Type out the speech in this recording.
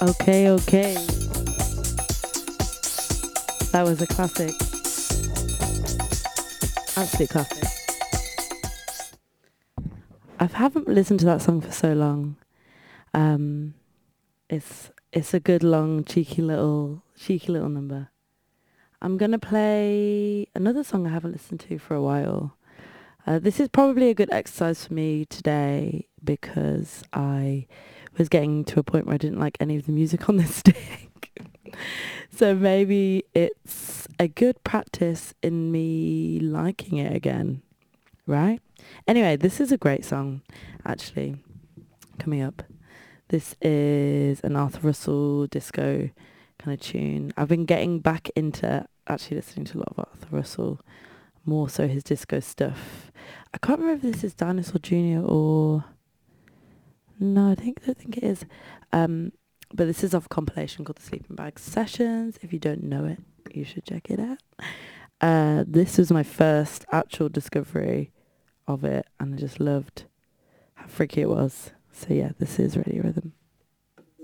Okay, okay. That was a classic. Absolute classic. I haven't listened to that song for so long. Um, it's a good long cheeky little number. I'm gonna play another song I haven't listened to for a while. This is probably a good exercise for me today because I was getting to a point where I didn't like any of the music on this stick. So maybe it's a good practice in me liking it again, right? Anyway, this is a great song, actually, coming up. This is an Arthur Russell disco kind of tune. I've been getting back into actually listening to a lot of Arthur Russell, more so his disco stuff. I can't remember if this is Dinosaur Jr. or... No, I don't think it is. But this is off a compilation called The Sleeping Bag Sessions. If you don't know it, you should check it out. This was my first actual discovery of it, and I just loved how freaky it was. So yeah, this is Radio Rhythm.